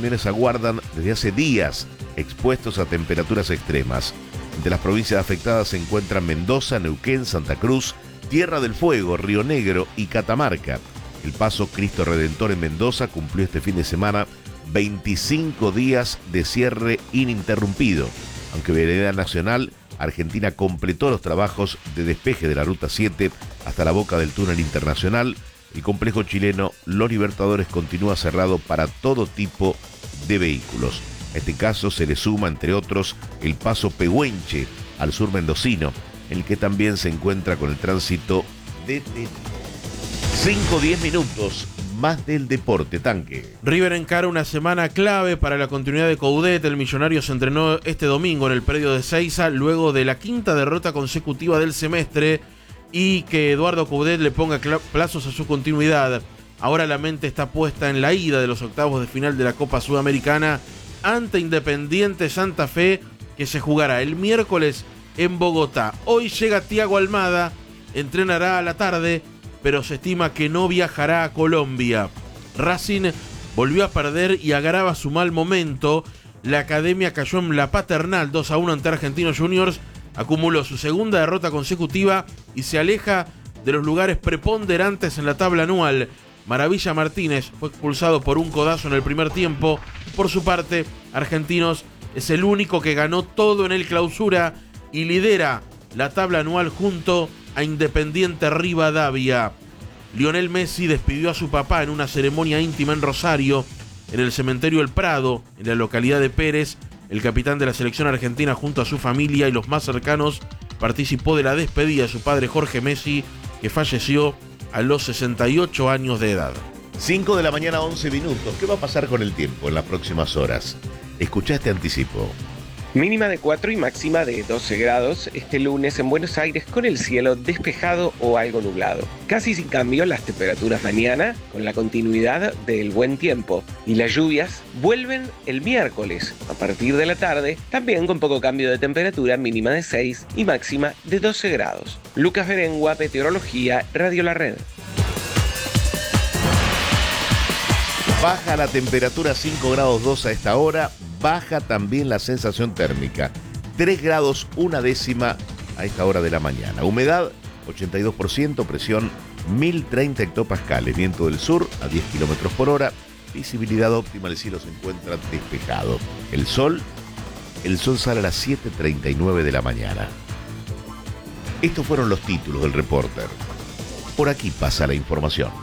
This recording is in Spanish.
camiones aguardan desde hace días expuestos a temperaturas extremas. Entre las provincias afectadas se encuentran Mendoza, Neuquén, Santa Cruz, Tierra del Fuego, Río Negro y Catamarca. El Paso Cristo Redentor en Mendoza cumplió este fin de semana 25 días de cierre ininterrumpido. Aunque vereda nacional, Argentina completó los trabajos de despeje de la Ruta 7 hasta la boca del túnel internacional. El complejo chileno Los Libertadores continúa cerrado para todo tipo de vehículos. A este caso se le suma, entre otros, el Paso Pehuenche al sur mendocino, en el que también se encuentra con el tránsito detenido. 5-10 minutos más del deporte, Tanque. River encara una semana clave para la continuidad de Coudet. El millonario se entrenó este domingo en el predio de Ezeiza luego de la quinta derrota consecutiva del semestre y que Eduardo Coudet le ponga plazos a su continuidad. Ahora la mente está puesta en la ida de los octavos de final de la Copa Sudamericana ante Independiente Santa Fe, que se jugará el miércoles en Bogotá. Hoy llega Thiago Almada, entrenará a la tarde, pero se estima que no viajará a Colombia. Racing volvió a perder y agrava su mal momento. La academia cayó en la Paternal 2-1 ante Argentinos Juniors, acumuló su segunda derrota consecutiva y se aleja de los lugares preponderantes en la tabla anual. Maravilla Martínez fue expulsado por un codazo en el primer tiempo. Por su parte, Argentinos es el único que ganó todo en el Clausura y lidera la tabla anual junto a Independiente Rivadavia. Lionel Messi despidió a su papá en una ceremonia íntima en Rosario, en el cementerio El Prado, en la localidad de Pérez. El capitán de la selección argentina junto a su familia y los más cercanos participó de la despedida de su padre Jorge Messi, que falleció a los 68 años de edad. 5 de la mañana, 11 minutos. ¿Qué va a pasar con el tiempo en las próximas horas? Escuchá este anticipo. Mínima de 4 y máxima de 12 grados este lunes en Buenos Aires con el cielo despejado o algo nublado. Casi sin cambio las temperaturas mañana con la continuidad del buen tiempo. Y las lluvias vuelven el miércoles a partir de la tarde, también con poco cambio de temperatura, mínima de 6 y máxima de 12 grados. Lucas Berengua, Meteorología, Radio La Red. Baja la temperatura 5 grados 2 a esta hora, baja también la sensación térmica. 3 grados 1/10 a esta hora de la mañana. Humedad 82%, presión 1030 hectopascales, viento del sur a 10 kilómetros por hora, visibilidad óptima, el cielo se encuentra despejado. El sol sale a las 7:39 de la mañana. Estos fueron los títulos del Reporter. Por aquí pasa la información.